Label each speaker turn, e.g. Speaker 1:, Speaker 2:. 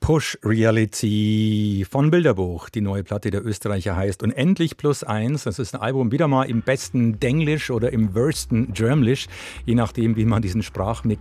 Speaker 1: Push Reality von Bilderbuch. Die neue Platte der Österreicher heißt Unendlich +1. Das ist ein Album wieder mal im besten Denglisch oder im worsten Germlish, je nachdem, wie man diesen Sprachmix